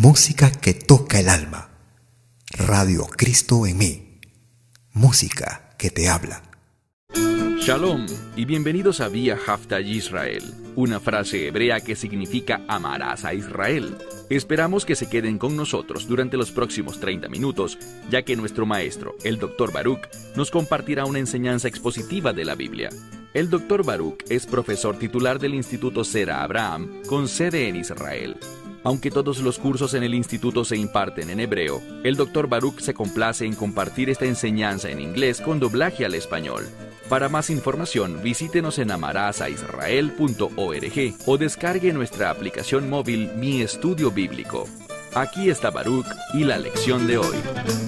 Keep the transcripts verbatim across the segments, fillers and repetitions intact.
Música que toca el alma. Radio Cristo en mí. Música que te habla. Shalom y bienvenidos a Vía Hafta Yisrael, una frase hebrea que significa amarás a Israel. Esperamos que se queden con nosotros durante los próximos treinta minutos, ya que nuestro maestro, el doctor Baruch, nos compartirá una enseñanza expositiva de la Biblia. El doctor Baruch es profesor titular del Instituto Zera Abraham, con sede en Israel. Aunque todos los cursos en el instituto se imparten en hebreo, el doctor Baruch se complace en compartir esta enseñanza en inglés con doblaje al español. Para más información, visítenos en amarasaisrael punto org o descargue nuestra aplicación móvil Mi Estudio Bíblico. Aquí está Baruch y la lección de hoy.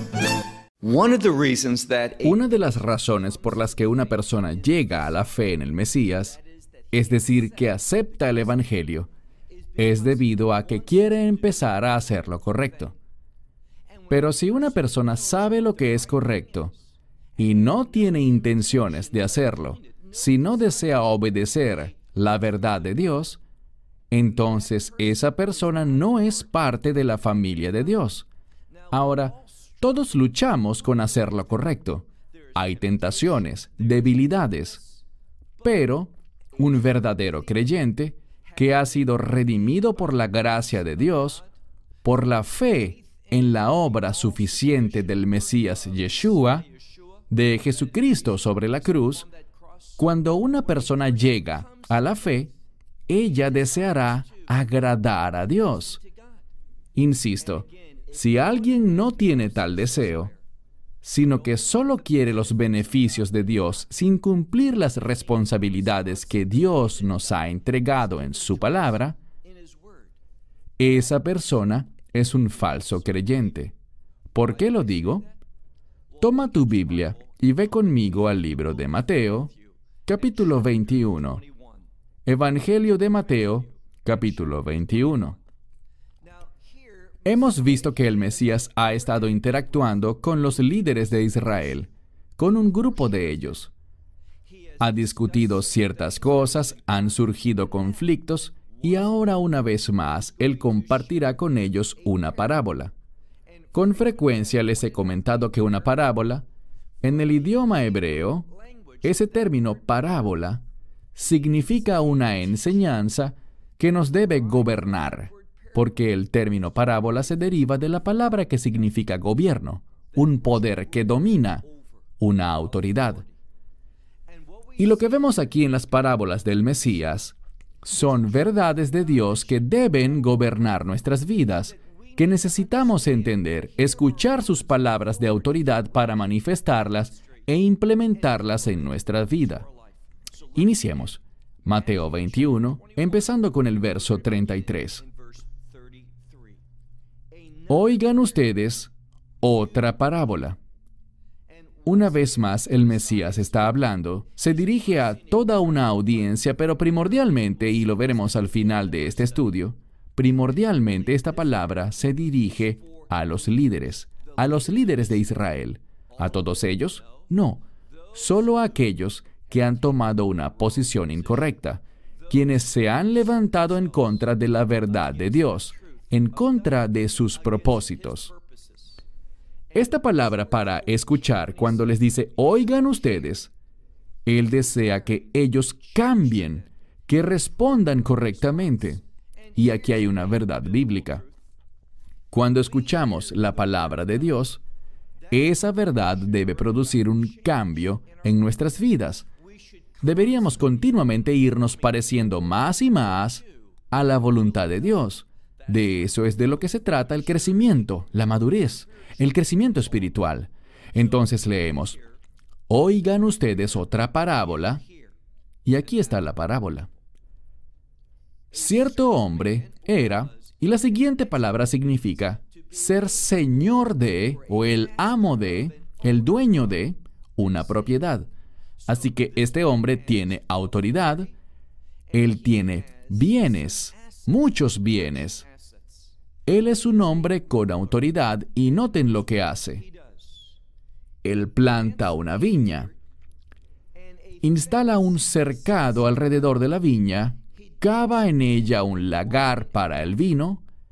Una de las razones por las que una persona llega a la fe en el Mesías, es decir, que acepta el Evangelio, es debido a que quiere empezar a hacer lo correcto. Pero si una persona sabe lo que es correcto y no tiene intenciones de hacerlo, si no desea obedecer la verdad de Dios, entonces esa persona no es parte de la familia de Dios. Ahora, todos luchamos con hacer lo correcto. Hay tentaciones, debilidades, pero un verdadero creyente que ha sido redimido por la gracia de Dios, por la fe en la obra suficiente del Mesías Yeshua, de Jesucristo sobre la cruz, cuando una persona llega a la fe, ella deseará agradar a Dios. Insisto, si alguien no tiene tal deseo, sino que solo quiere los beneficios de Dios sin cumplir las responsabilidades que Dios nos ha entregado en su palabra, esa persona es un falso creyente. ¿Por qué lo digo? Toma tu Biblia y ve conmigo al libro de Mateo, capítulo veintiuno. Evangelio de Mateo, capítulo veintiuno. Hemos visto que el Mesías ha estado interactuando con los líderes de Israel, con un grupo de ellos. Ha discutido ciertas cosas, han surgido conflictos, y ahora una vez más Él compartirá con ellos una parábola. Con frecuencia les he comentado que una parábola, en el idioma hebreo, ese término parábola significa una enseñanza que nos debe gobernar, porque el término parábola se deriva de la palabra que significa gobierno, un poder que domina, una autoridad. Y lo que vemos aquí en las parábolas del Mesías son verdades de Dios que deben gobernar nuestras vidas, que necesitamos entender, escuchar sus palabras de autoridad para manifestarlas e implementarlas en nuestra vida. Iniciemos. Mateo veintiuno, empezando con el verso treinta y tres. Oigan ustedes otra parábola. Una vez más, el Mesías está hablando, se dirige a toda una audiencia, pero primordialmente, y lo veremos al final de este estudio, primordialmente esta palabra se dirige a los líderes, a los líderes de Israel. ¿A todos ellos? No, solo a aquellos que han tomado una posición incorrecta, quienes se han levantado en contra de la verdad de Dios, en contra de sus propósitos. Esta palabra para escuchar, cuando les dice, oigan ustedes, Él desea que ellos cambien, que respondan correctamente. Y aquí hay una verdad bíblica. Cuando escuchamos la palabra de Dios, esa verdad debe producir un cambio en nuestras vidas. Deberíamos continuamente irnos pareciendo más y más a la voluntad de Dios. De eso es de lo que se trata el crecimiento, la madurez, el crecimiento espiritual. Entonces leemos, oigan ustedes otra parábola, y aquí está la parábola. Cierto hombre era, y la siguiente palabra significa ser señor de, o el amo de, el dueño de, una propiedad. Así que este hombre tiene autoridad, él tiene bienes, muchos bienes. Él es un hombre con autoridad y noten lo que hace. Él planta una viña, instala un cercado alrededor de la viña, cava en ella un lagar para el vino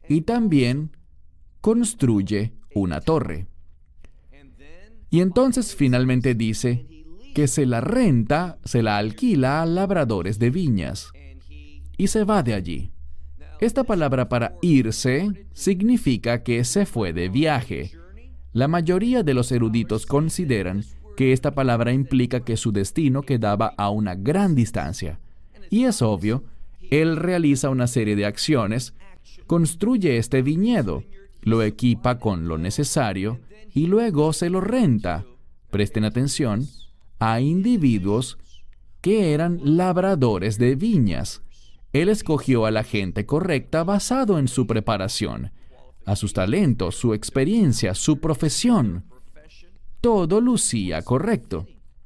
y también construye una torre. Y entonces finalmente dice que se la renta, se la alquila a labradores de viñas y se va de allí. Esta palabra para irse significa que se fue de viaje. La mayoría de los eruditos consideran que esta palabra implica que su destino quedaba a una gran distancia. Y es obvio, él realiza una serie de acciones, construye este viñedo, lo equipa con lo necesario y luego se lo renta, presten atención, a individuos que eran labradores de viñas. Él escogió a la gente correcta basado en su preparación, a sus talentos, su experiencia, su profesión. Todo lucía correcto.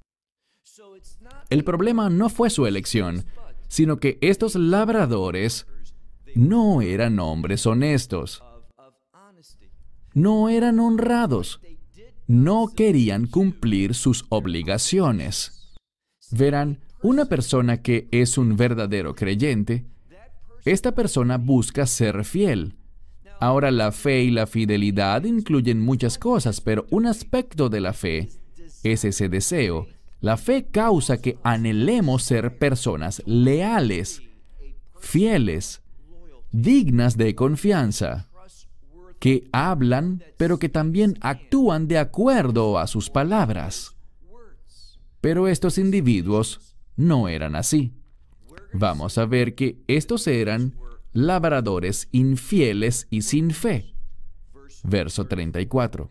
El problema no fue su elección, sino que estos labradores no eran hombres honestos. No eran honrados. No querían cumplir sus obligaciones. Verán, una persona que es un verdadero creyente, esta persona busca ser fiel. Ahora, la fe y la fidelidad incluyen muchas cosas, pero un aspecto de la fe es ese deseo. La fe causa que anhelemos ser personas leales, fieles, dignas de confianza, que hablan, pero que también actúan de acuerdo a sus palabras. Pero estos individuos no eran así. Vamos a ver que estos eran labradores infieles y sin fe. Verso treinta y cuatro.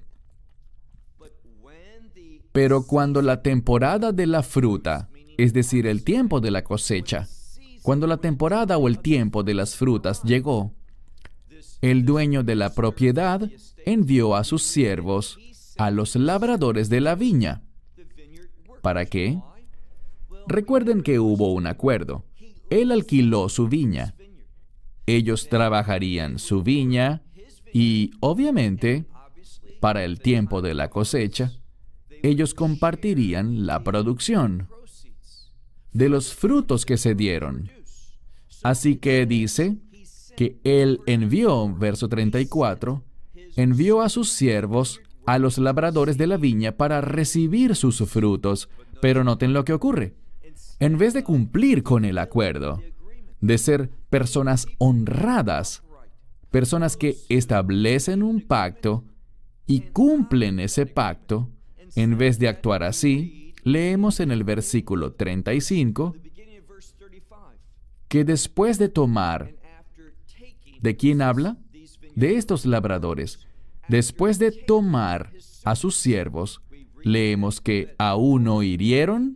Pero cuando la temporada de la fruta, es decir, el tiempo de la cosecha, cuando la temporada o el tiempo de las frutas llegó, el dueño de la propiedad envió a sus siervos a los labradores de la viña. ¿Para qué? Recuerden que hubo un acuerdo. Él alquiló su viña. Ellos trabajarían su viña y, obviamente, para el tiempo de la cosecha, ellos compartirían la producción de los frutos que se dieron. Así que dice que Él envió, verso treinta y cuatro, envió a sus siervos a los labradores de la viña para recibir sus frutos. Pero noten lo que ocurre. En vez de cumplir con el acuerdo, de ser personas honradas, personas que establecen un pacto y cumplen ese pacto, en vez de actuar así, leemos en el versículo treinta y cinco que después de tomar, ¿de quién habla? De estos labradores. Después de tomar a sus siervos, leemos que a uno hirieron,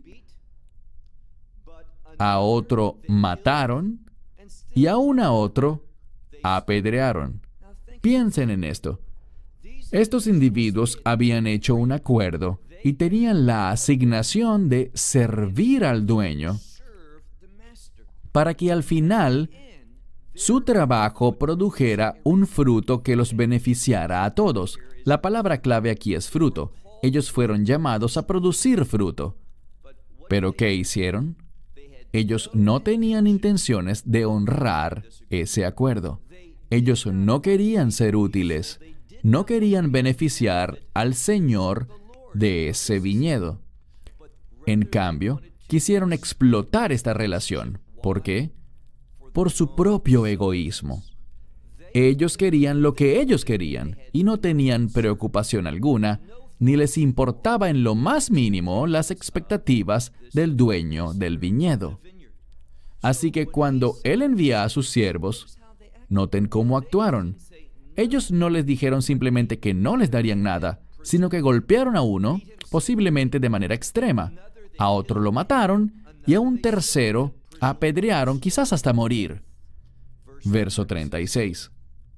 a otro mataron y aún a otro apedrearon. Piensen en esto. Estos individuos habían hecho un acuerdo y tenían la asignación de servir al dueño para que al final su trabajo produjera un fruto que los beneficiara a todos. La palabra clave aquí es fruto. Ellos fueron llamados a producir fruto. ¿Pero qué hicieron? Ellos no tenían intenciones de honrar ese acuerdo. Ellos no querían ser útiles. No querían beneficiar al Señor de ese viñedo. En cambio, quisieron explotar esta relación. ¿Por qué? Por su propio egoísmo. Ellos querían lo que ellos querían y no tenían preocupación alguna, ni les importaba en lo más mínimo las expectativas del dueño del viñedo. Así que cuando Él envía a sus siervos, noten cómo actuaron. Ellos no les dijeron simplemente que no les darían nada, sino que golpearon a uno, posiblemente de manera extrema. A otro lo mataron y a un tercero apedrearon, quizás hasta morir. Verso treinta y seis.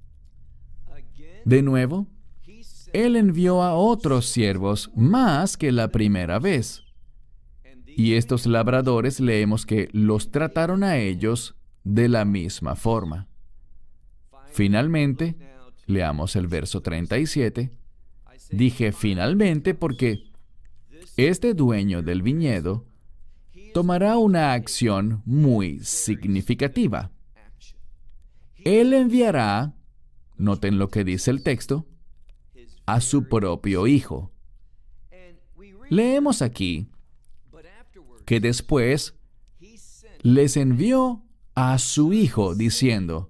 De nuevo, Él envió a otros siervos más que la primera vez. Y estos labradores leemos que los trataron a ellos de la misma forma. Finalmente, leamos el verso treinta y siete. Dije finalmente porque este dueño del viñedo tomará una acción muy significativa. Él enviará noten lo que dice el texto, a su propio Hijo. Leemos aquí que después les envió a su Hijo diciendo,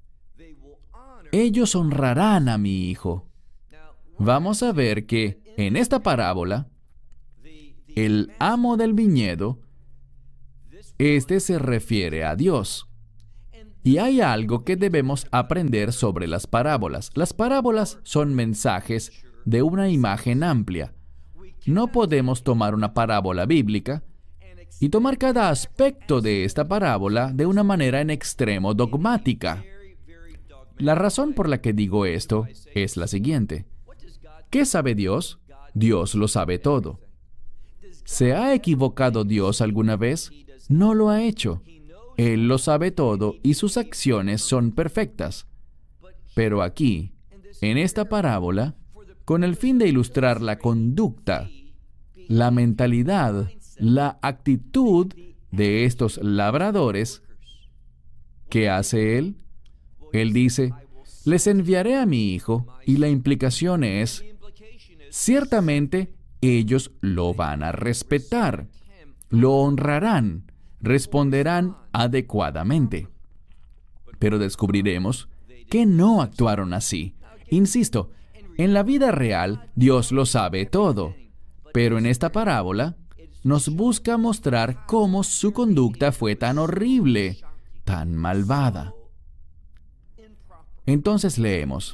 ellos honrarán a mi Hijo. Vamos a ver que en esta parábola, el amo del viñedo, este se refiere a Dios. Y hay algo que debemos aprender sobre las parábolas. Las parábolas son mensajes de una imagen amplia. No podemos tomar una parábola bíblica y tomar cada aspecto de esta parábola de una manera en extremo dogmática. La razón por la que digo esto es la siguiente. ¿Qué sabe Dios? Dios lo sabe todo. ¿Se ha equivocado Dios alguna vez? No lo ha hecho. Él lo sabe todo y sus acciones son perfectas. Pero aquí, en esta parábola, con el fin de ilustrar la conducta, la mentalidad, la actitud de estos labradores, ¿qué hace Él? Él dice, les enviaré a mi Hijo, y la implicación es, ciertamente ellos lo van a respetar, lo honrarán, responderán adecuadamente. Pero descubriremos que no actuaron así. Insisto, en la vida real, Dios lo sabe todo. Pero en esta parábola, nos busca mostrar cómo su conducta fue tan horrible, tan malvada. Entonces leemos,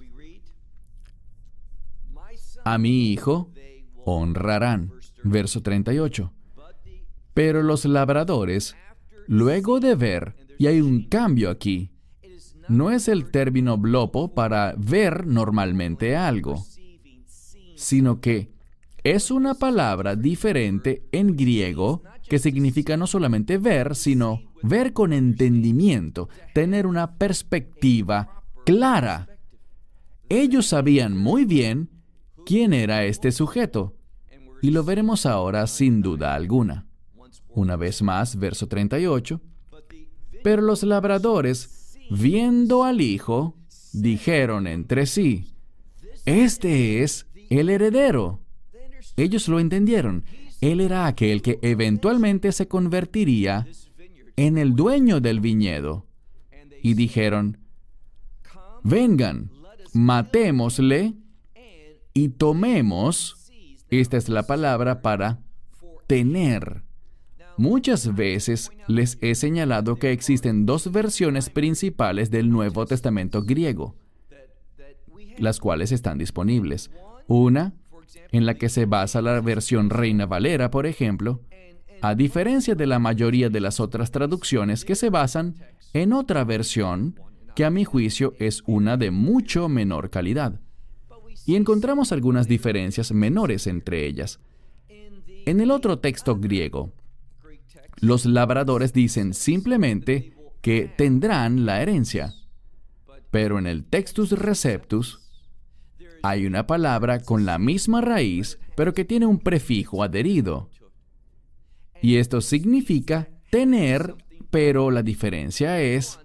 a mi Hijo honrarán. Verso treinta y ocho. Pero los labradores, luego de ver, y hay un cambio aquí, no es el término blopo para ver normalmente algo, sino que es una palabra diferente en griego que significa no solamente ver, sino ver con entendimiento, tener una perspectiva clara. Ellos sabían muy bien quién era este sujeto, y lo veremos ahora sin duda alguna. Una vez más, verso treinta y ocho. Pero los labradores, viendo al Hijo, dijeron entre sí, este es el heredero. Ellos lo entendieron. Él era aquel que eventualmente se convertiría en el dueño del viñedo. Y dijeron, vengan, matémosle y tomemos. Esta es la palabra para tener. Muchas veces les he señalado que existen dos versiones principales del Nuevo Testamento griego, las cuales están disponibles. Una, en la que se basa la versión Reina Valera, por ejemplo, a diferencia de la mayoría de las otras traducciones que se basan en otra versión que a mi juicio es una de mucho menor calidad. Y encontramos algunas diferencias menores entre ellas. En el otro texto griego, los labradores dicen simplemente que tendrán la herencia. Pero en el Textus Receptus hay una palabra con la misma raíz, pero que tiene un prefijo adherido. Y esto significa tener, pero la diferencia es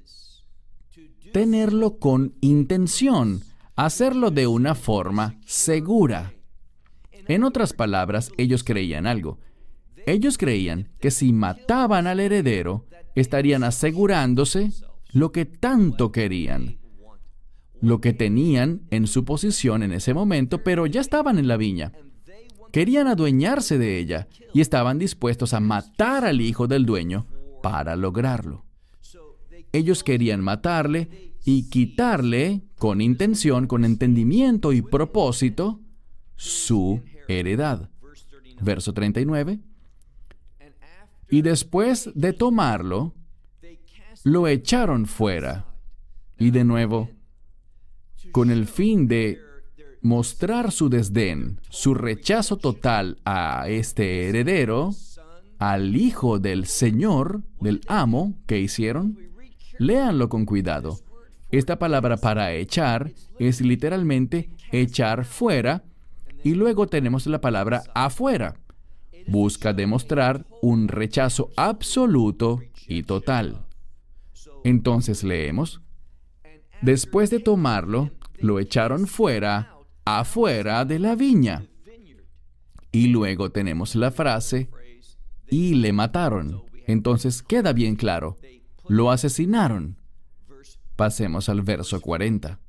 tenerlo con intención, hacerlo de una forma segura. En otras palabras, ellos creían algo. Ellos creían que si mataban al heredero, estarían asegurándose lo que tanto querían, lo que tenían en su posición en ese momento, pero ya estaban en la viña. Querían adueñarse de ella y estaban dispuestos a matar al hijo del dueño para lograrlo. Ellos querían matarle y quitarle, con intención, con entendimiento y propósito, su heredad. Verso treinta y nueve. Y después de tomarlo, lo echaron fuera. Y de nuevo, con el fin de mostrar su desdén, su rechazo total a este heredero, al hijo del Señor, del amo, ¿qué hicieron? Léanlo con cuidado. Esta palabra para echar es literalmente echar fuera, y luego tenemos la palabra afuera. Busca demostrar un rechazo absoluto y total. Entonces leemos, Después de tomarlo, lo echaron fuera, afuera de la viña. Y luego tenemos la frase, y le mataron. Entonces queda bien claro, lo asesinaron. Pasemos al verso cuarenta.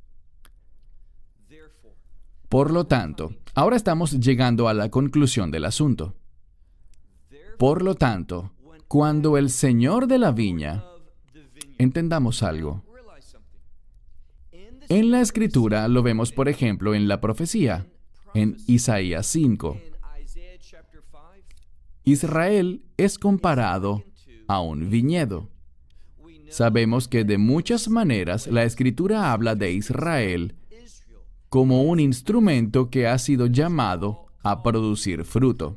Por lo tanto, ahora estamos llegando a la conclusión del asunto. Por lo tanto, cuando el Señor de la viña, entendamos algo. En la Escritura lo vemos, por ejemplo, en la profecía, en Isaías cinco. Israel es comparado a un viñedo. Sabemos que de muchas maneras la Escritura habla de Israel como un instrumento que ha sido llamado a producir fruto.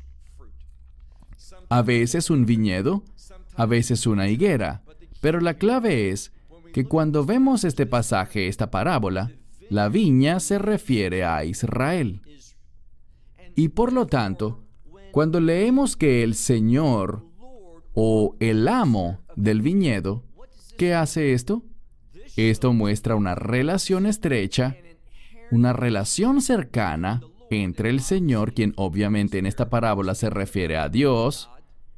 A veces un viñedo, a veces una higuera, pero la clave es que cuando vemos este pasaje, esta parábola, la viña se refiere a Israel. Y por lo tanto, cuando leemos que el Señor o el amo del viñedo, ¿qué hace esto? Esto muestra una relación estrecha, una relación cercana entre el Señor, quien obviamente en esta parábola se refiere a Dios.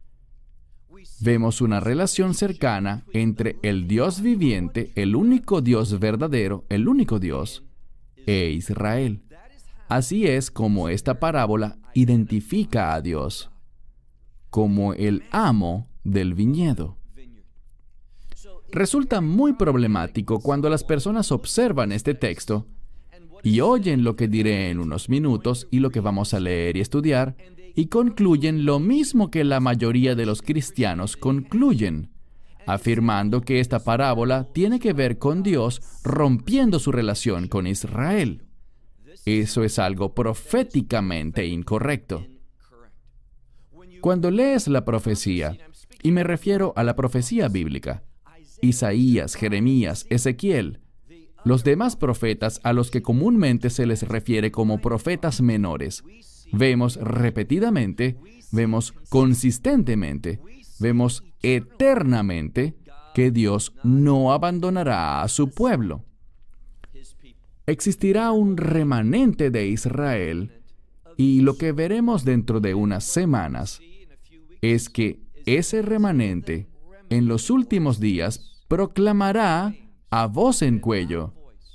Vemos una relación cercana entre el Dios viviente, el único Dios verdadero, el único Dios, e Israel. Así es como esta parábola identifica a Dios como el amo del viñedo. Resulta muy problemático cuando las personas observan este texto y oyen lo que diré en unos minutos y lo que vamos a leer y estudiar, y concluyen lo mismo que la mayoría de los cristianos concluyen, afirmando que esta parábola tiene que ver con Dios rompiendo su relación con Israel. Eso es algo proféticamente incorrecto. Cuando lees la profecía, y me refiero a la profecía bíblica, Isaías, Jeremías, Ezequiel, los demás profetas a los que comúnmente se les refiere como profetas menores, vemos repetidamente, vemos consistentemente, vemos eternamente que Dios no abandonará a su pueblo. Existirá un remanente de Israel, y lo que veremos dentro de unas semanas es que ese remanente en los últimos días proclamará a voz en cuello: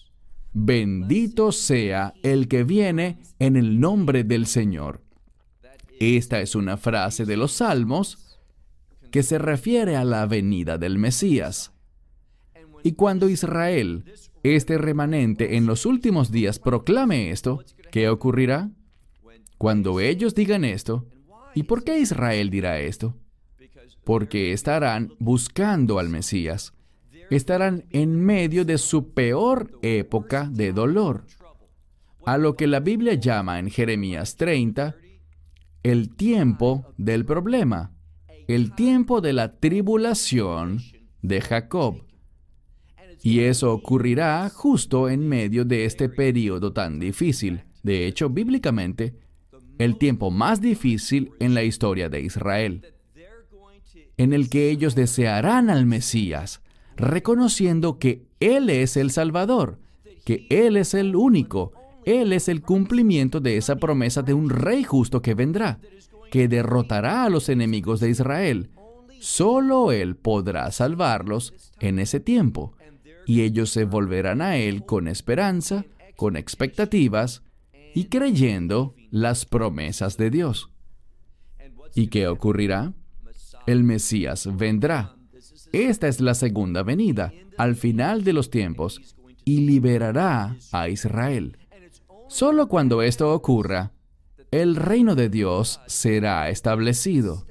bendito sea el que viene en el nombre del Señor. Esta es una frase de los Salmos que se refiere a la venida del Mesías. Y cuando Israel, este remanente en los últimos días, proclame esto, ¿qué ocurrirá? Cuando ellos digan esto, ¿y por qué Israel dirá esto? Porque estarán buscando al Mesías. Estarán en medio de su peor época de dolor, a lo que la Biblia llama en Jeremías treinta, el tiempo del problema, el tiempo de la tribulación de Jacob. Y eso ocurrirá justo en medio de este período tan difícil. De hecho, bíblicamente, el tiempo más difícil en la historia de Israel, en el que ellos desearán al Mesías, reconociendo que Él es el Salvador, que Él es el único, Él es el cumplimiento de esa promesa de un Rey justo que vendrá, que derrotará a los enemigos de Israel. Solo Él podrá salvarlos en ese tiempo, y ellos se volverán a Él con esperanza, con expectativas, y creyendo las promesas de Dios. ¿Y qué ocurrirá? El Mesías vendrá. Esta es la segunda venida, al final de los tiempos, y liberará a Israel. Solo cuando esto ocurra, el reino de Dios será establecido.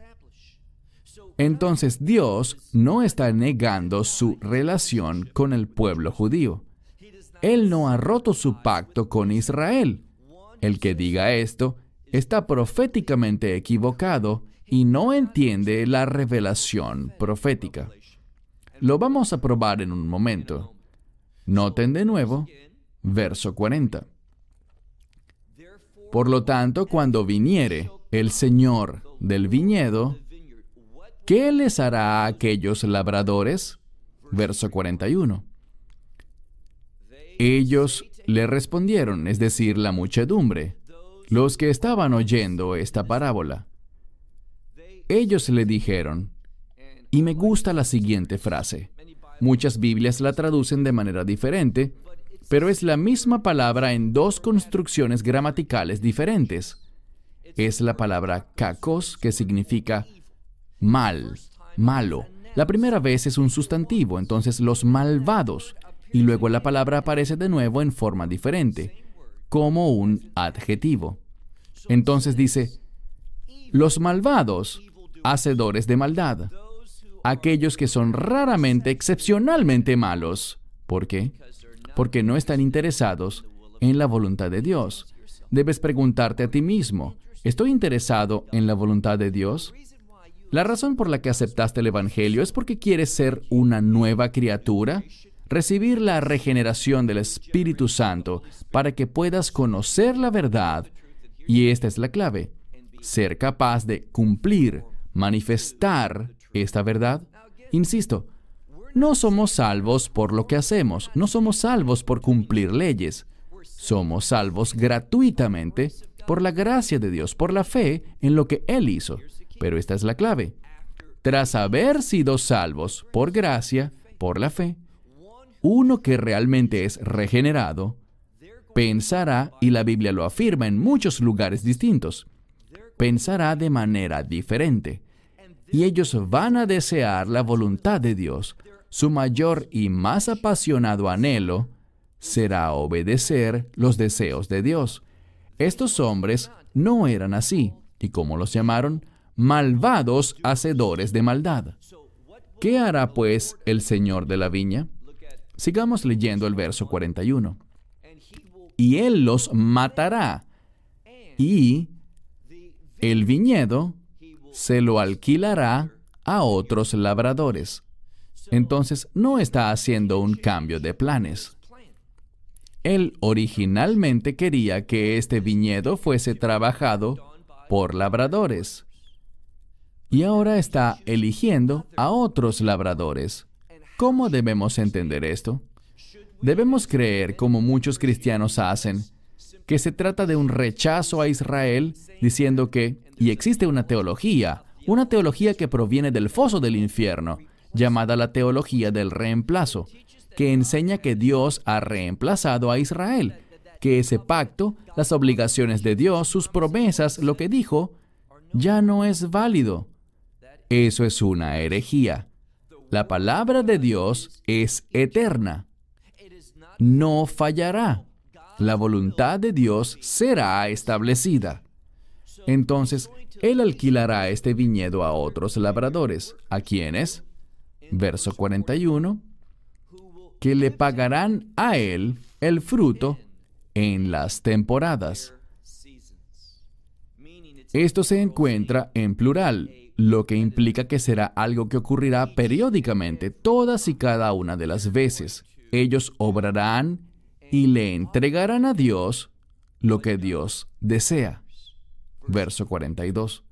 Entonces Dios no está negando su relación con el pueblo judío. Él no ha roto su pacto con Israel. El que diga esto está proféticamente equivocado y no entiende la revelación profética. Lo vamos a probar en un momento. Noten de nuevo, verso cuarenta. Por lo tanto, cuando viniere el Señor del viñedo, ¿qué les hará a aquellos labradores? Verso cuarenta y uno. Ellos le respondieron, es decir, la muchedumbre, los que estaban oyendo esta parábola. Ellos le dijeron, y me gusta la siguiente frase. Muchas Biblias la traducen de manera diferente, pero es la misma palabra en dos construcciones gramaticales diferentes. Es la palabra kakos, que significa mal, malo. La primera vez es un sustantivo, entonces los malvados, y luego la palabra aparece de nuevo en forma diferente, como un adjetivo. Entonces dice, los malvados, hacedores de maldad, aquellos que son raramente, excepcionalmente malos. ¿Por qué? Porque no están interesados en la voluntad de Dios. Debes preguntarte a ti mismo, ¿estoy interesado en la voluntad de Dios? La razón por la que aceptaste el Evangelio es porque quieres ser una nueva criatura, recibir la regeneración del Espíritu Santo para que puedas conocer la verdad. Y esta es la clave, ser capaz de cumplir, manifestar esta verdad. Insisto, no somos salvos por lo que hacemos, no somos salvos por cumplir leyes. Somos salvos gratuitamente por la gracia de Dios, por la fe en lo que Él hizo. Pero esta es la clave. Tras haber sido salvos por gracia, por la fe, uno que realmente es regenerado, pensará, y la Biblia lo afirma en muchos lugares distintos, pensará de manera diferente. Y ellos van a desear la voluntad de Dios. Su mayor y más apasionado anhelo será obedecer los deseos de Dios. Estos hombres no eran así. ¿Y cómo los llamaron? Malvados hacedores de maldad. ¿Qué hará pues el Señor de la viña? Sigamos leyendo el verso cuarenta y uno. Y Él los matará, y el viñedo se lo alquilará a otros labradores. Entonces, no está haciendo un cambio de planes. Él originalmente quería que este viñedo fuese trabajado por labradores. Y ahora está eligiendo a otros labradores. ¿Cómo debemos entender esto? Debemos creer, como muchos cristianos hacen, que se trata de un rechazo a Israel, diciendo que, y existe una teología, una teología que proviene del foso del infierno, llamada la teología del reemplazo, que enseña que Dios ha reemplazado a Israel, que ese pacto, las obligaciones de Dios, sus promesas, lo que dijo, ya no es válido. Eso es una herejía. La palabra de Dios es eterna. No fallará. La voluntad de Dios será establecida. Entonces, Él alquilará este viñedo a otros labradores. ¿A quiénes? Verso cuarenta y uno. Que le pagarán a Él el fruto en las temporadas. Esto se encuentra en plural, lo que implica que será algo que ocurrirá periódicamente, todas y cada una de las veces. Ellos obrarán y le entregarán a Dios lo que Dios desea. Verso cuarenta y dos.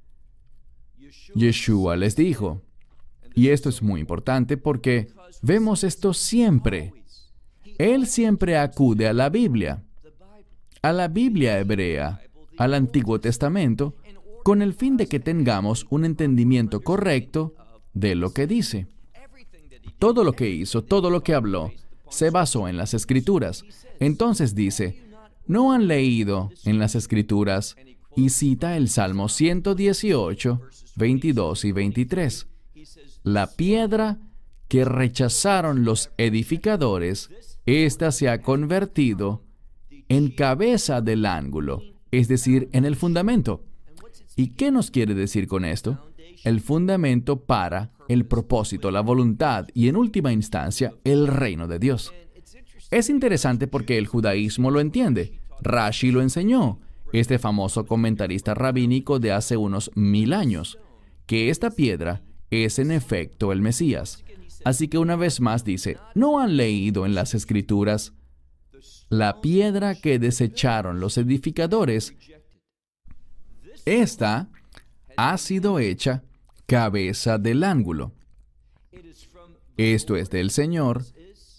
Yeshua les dijo, y esto es muy importante porque vemos esto siempre. Él siempre acude a la Biblia, a la Biblia hebrea, al Antiguo Testamento, con el fin de que tengamos un entendimiento correcto de lo que dice. Todo lo que hizo, todo lo que habló, se basó en las Escrituras. Entonces dice, ¿no han leído en las Escrituras? Y cita el Salmo ciento dieciocho, veintidós y veintitrés. La piedra que rechazaron los edificadores, ésta se ha convertido en cabeza del ángulo, es decir, en el fundamento. ¿Y qué nos quiere decir con esto? El fundamento para el propósito, la voluntad y, en última instancia, el reino de Dios. Es interesante porque el judaísmo lo entiende. Rashi lo enseñó, este famoso comentarista rabínico de hace unos mil años, que esta piedra es en efecto el Mesías. Así que una vez más dice, ¿no han leído en las Escrituras? La piedra que desecharon los edificadores, esta ha sido hecha cabeza del ángulo. Esto es del Señor,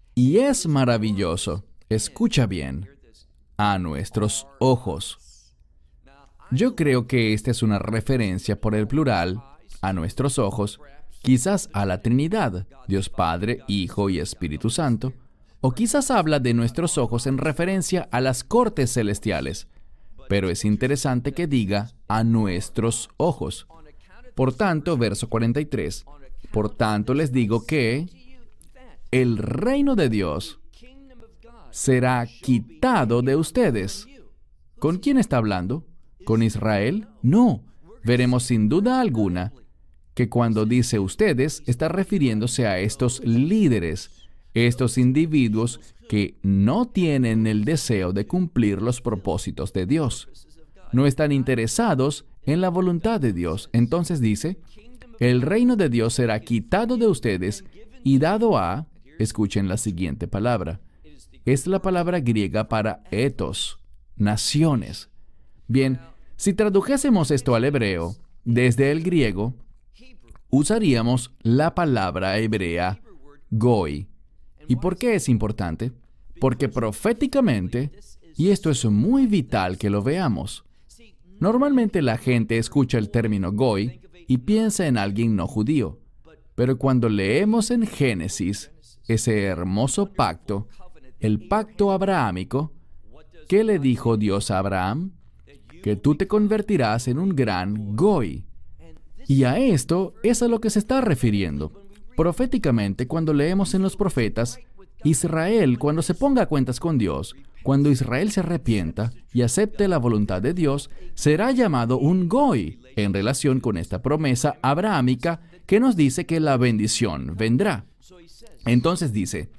Y es maravilloso, escucha bien, a nuestros ojos. Yo creo que esta es una referencia por el plural, a nuestros ojos, quizás a la Trinidad, Dios Padre, Hijo y Espíritu Santo, o quizás habla de nuestros ojos en referencia a las cortes celestiales, pero es interesante que diga a nuestros ojos. Por tanto, verso cuarenta y tres, por tanto les digo que el reino de Dios será quitado de ustedes. ¿Con quién está hablando? ¿Con Israel? No. Veremos sin duda alguna que cuando dice ustedes, está refiriéndose a estos líderes, estos individuos que no tienen el deseo de cumplir los propósitos de Dios. No están interesados en la voluntad de Dios. Entonces dice, el reino de Dios será quitado de ustedes y dado a, escuchen la siguiente palabra, es la palabra griega para etos, naciones. Bien, si tradujésemos esto al hebreo, desde el griego, usaríamos la palabra hebrea goy. ¿Y por qué es importante? Porque proféticamente, y esto es muy vital que lo veamos, normalmente la gente escucha el término goy y piensa en alguien no judío. Pero cuando leemos en Génesis ese hermoso pacto, el pacto abrahámico, ¿qué le dijo Dios a Abraham? Que tú te convertirás en un gran goy. Y a esto es a lo que se está refiriendo. Proféticamente, cuando leemos en los profetas, Israel, cuando se ponga a cuentas con Dios, cuando Israel se arrepienta y acepte la voluntad de Dios, será llamado un goy, en relación con esta promesa abrahámica que nos dice que la bendición vendrá. Entonces dice,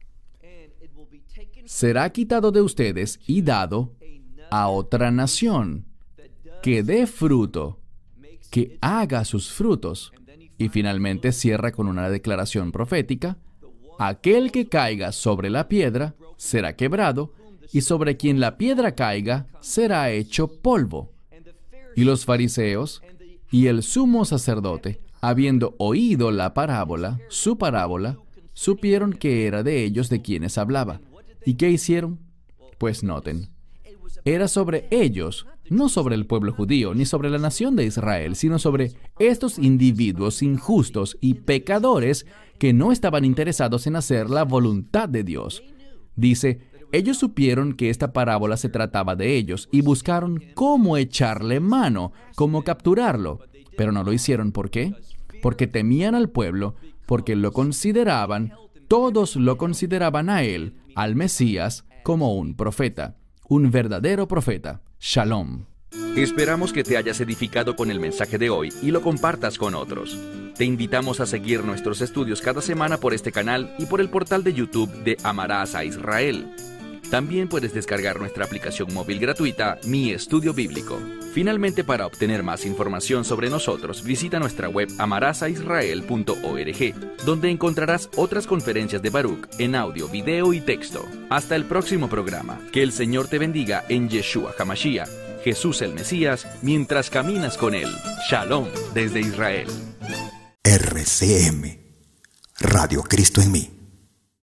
será quitado de ustedes y dado a otra nación, que dé fruto, que haga sus frutos. Y finalmente cierra con una declaración profética, aquel que caiga sobre la piedra será quebrado, y sobre quien la piedra caiga será hecho polvo. Y los fariseos y el sumo sacerdote, habiendo oído la parábola, su parábola, supieron que era de ellos de quienes hablaba. ¿Y qué hicieron? Pues noten, era sobre ellos, no sobre el pueblo judío, ni sobre la nación de Israel, sino sobre estos individuos injustos y pecadores que no estaban interesados en hacer la voluntad de Dios. Dice, ellos supieron que esta parábola se trataba de ellos y buscaron cómo echarle mano, cómo capturarlo, pero no lo hicieron. ¿Por qué? Porque temían al pueblo, porque lo consideraban, todos lo consideraban a él, al Mesías, como un profeta, un verdadero profeta. Shalom. Esperamos que te hayas edificado con el mensaje de hoy y lo compartas con otros. Te invitamos a seguir nuestros estudios cada semana por este canal y por el portal de YouTube de Amarás a Israel. También puedes descargar nuestra aplicación móvil gratuita, Mi Estudio Bíblico. Finalmente, para obtener más información sobre nosotros, visita nuestra web amarás a israel punto org, donde encontrarás otras conferencias de Baruch en audio, video y texto. Hasta el próximo programa. Que el Señor te bendiga en Yeshua HaMashiach, Jesús el Mesías, mientras caminas con Él. Shalom desde Israel. R C M, Radio Cristo en mí.